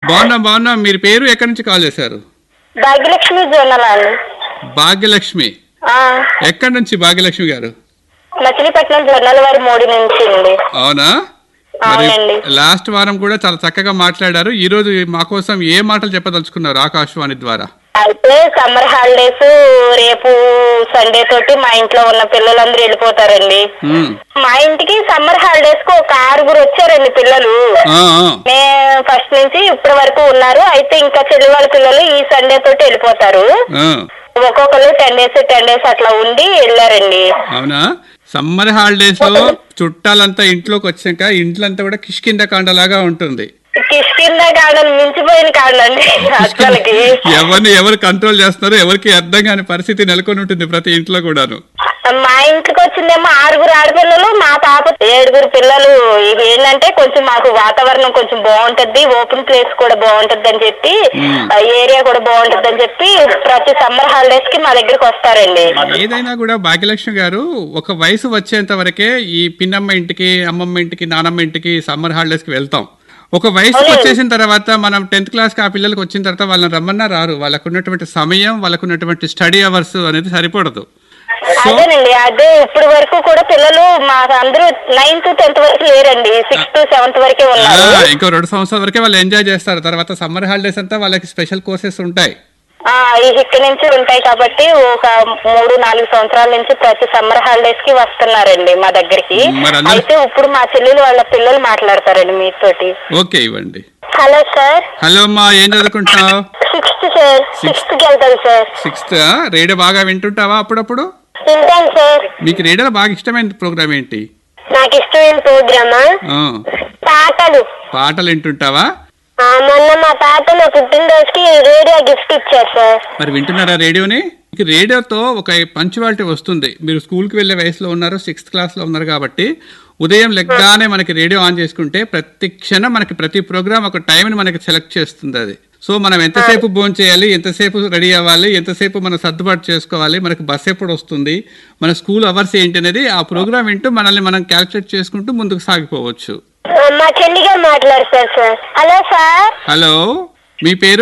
బాగున్నా. మీరు పేరు ఎక్కడి నుంచి కాల్ చేశారు? భాగ్యలక్ష్మి జొన్నలాలు. భాగ్యలక్ష్మి ఎక్కడి నుంచి భాగ్యలక్ష్మి గారు? మచిలీపట్నం జొన్నల వారి మోడి నుంచి అండి. అవునా? లాస్ట్ వారం కూడా చాలా చక్కగా మాట్లాడారు. ఈ రోజు మా కోసం ఏ మాటలు చెప్పదలుచుకున్నారు ఆకాశవాణి ద్వారా? అయితే సమ్మర్ హాలిడేస్ రేపు సండే తోటి మా ఇంట్లో ఉన్న పిల్లలందరూ వెళ్ళిపోతారండి. మా ఇంటికి సమ్మర్ హాలిడేస్ కు ఒక 6 వచ్చారండి పిల్లలు. ఫస్ట్ నుంచి ఇప్పటి వరకు ఉన్నారు. అయితే ఇంకా చెల్లి వాళ్ళ పిల్లలు ఈ సండే తోటి వెళ్ళిపోతారు. ఒక్కొక్కరు 10 days అట్లా ఉండి వెళ్ళారండి. అవునా? సమ్మర్ హాలిడేస్ లో చుట్టాలంతా ఇంట్లోకి వచ్చాక ఇంట్లంతా కూడా కిష్కింద కాండలాగా ఉంటుంది. కిష్కింద కాండలు మించిపోయిన కాండండి అసలుకి. ఎవరు కంట్రోల్ చేస్తున్నారు ఎవరికి అర్థం కాని పరిస్థితి నెలకొని ఉంటుంది ప్రతి ఇంట్లో కూడాను. మా ఇంటికి వచ్చిందేమో 6 ఆడపిల్లలు, మా పాప 7 పిల్లలు. ఇది ఏంటంటే కొంచెం మాకు వాతావరణం కొంచెం బాగుంటది, ఓపెన్ ప్లేస్ కూడా బాగుంటది అని చెప్పి, ఏరియా కూడా బాగుంటది అని చెప్పి ప్రతి సమ్మర్ హాలిడేస్ కి మా దగ్గరికి వస్తారండి. ఏదైనా కూడా భాగ్యలక్ష్మి గారు ఒక వయసు వచ్చేంత వరకే ఈ పిన్నమ్మ ఇంటికి, అమ్మమ్మ ఇంటికి, నానమ్మ ఇంటికి సమ్మర్ హాలిడేస్ కి వెళ్తాం. ఒక వయసుకి వచ్చేసిన తర్వాత మనం 10th క్లాస్ కి ఆ పిల్లలకి వచ్చిన తర్వాత వాళ్ళని రమ్మన్నా రారు. వాళ్ళకు ఉన్నటువంటి సమయం, వాళ్ళకు ఉన్నటువంటి స్టడీ అవర్స్ అనేది సరిపడదు. అదేనండి, అదే ఇప్పుడు వరకు కూడా పిల్లలు మా అందరూ 9th 10th వరకు లేరండి, 6th 7th వరకే ఉన్నారు. ఇంకో 2 సంవత్సరాల వరకే వాళ్ళు ఎంజాయ్ చేస్తారు. తర్వాత సమ్మర్ హాలిడేస్ అంతా వాళ్ళకి స్పెషల్ కోర్సెస్ ఉంటాయి. ఇక్కడ నుంచి ఉంటాయి కాబట్టి ఒక 3-4 సంవత్సరాల నుంచి ప్రతి సమ్మర్ హాలిడేస్ కి వస్తున్నారండి మా దగ్గరికి. అయితే ఇప్పుడు మా చెల్లెలు వాళ్ళ పిల్లలు మాట్లాడతారండి మీతోటి. ఓకే, ఇవ్వండి. Hello sir. హలో అమ్మా, ఏం చదువుకుంటున్నావు? 6th sir. 6th కి వెళ్తాను సార్. 6th రేడియో బాగా వింటుంటావా అప్పుడప్పుడు? వింటాను సార్. మీకు రేడియోలో బాగా ఇష్టమైన ప్రోగ్రామ్ ఏంటి? నాకు ఇష్టమైన ప్రోగ్రామా పాటలు వింటుంటావా? మొన్న మా తాత నా పుట్టినరోజుకి రేడియో గిఫ్ట్ ఇచ్చారు సార్. మరి వింటున్నారా రేడియోని? రేడియోతో ఒక పంక్చువాలిటీ వస్తుంది. మీరు స్కూల్కి వెళ్లే వయసులో ఉన్నారు, 6th క్లాస్ లో ఉన్నారు కాబట్టి ఉదయం లెగ్గానే మనకి రేడియో ఆన్ చేసుకుంటే ప్రతి క్షణం మనకి ప్రతి ప్రోగ్రామ్ ఒక టైంని మనకి సెలెక్ట్ చేస్తుంది అది. సో మనం ఎంతసేపు భోజనం చేయాలి, ఎంతసేపు రెడీ అవ్వాలి, ఎంతసేపు మనం సర్దుబాటు చేసుకోవాలి, మనకి బస్ ఎప్పుడు వస్తుంది, మన స్కూల్ అవర్స్ ఏంటి అనేది ఆ ప్రోగ్రామ్ వింటూ మనల్ని మనం క్యాల్కులేట్ చేసుకుంటూ ముందుకు సాగిపోవచ్చు. మా చెల్లిగా మాట్లాడతారు సార్. Hello sir. హలో, మీ పేరు?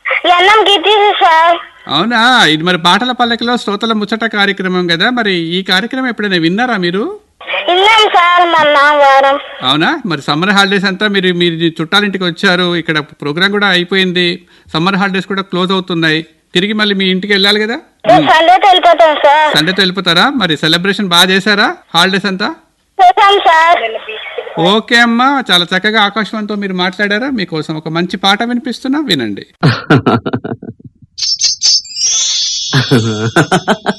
సార్. అవునా? ఇది మరి పాటల పల్లకిలో శ్రోతల ముచ్చట కార్యక్రమం కదా, మరి ఈ కార్యక్రమం ఎప్పుడైనా విన్నారా మీరు? అవునా? మరి సమ్మర్ హాలిడేస్ అంతా మీరు చుట్టాలింటికి వచ్చారు, ఇక్కడ ప్రోగ్రామ్ కూడా అయిపోయింది, సమ్మర్ హాలిడేస్ కూడా క్లోజ్ అవుతున్నాయి, తిరిగి మళ్ళీ మీ ఇంటికి వెళ్ళాలి కదా. సండేతో వెళ్ళిపోతారా? మరి సెలబ్రేషన్ బాగా చేశారా హాలిడేస్ అంతా? ఓకే అమ్మా, చాలా చక్కగా ఆకాశవాణితో మీరు మాట్లాడారా. మీకోసం ఒక మంచి పాట వినిపిస్తున్నా, వినండి.